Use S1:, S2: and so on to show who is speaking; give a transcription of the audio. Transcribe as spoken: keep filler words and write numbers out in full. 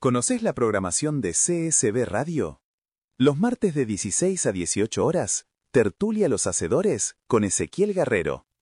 S1: ¿Conocés la programación de C S B Radio? Los martes de dieciséis a dieciocho horas, Tertulia Los Hacedores con Ezequiel Guerrero.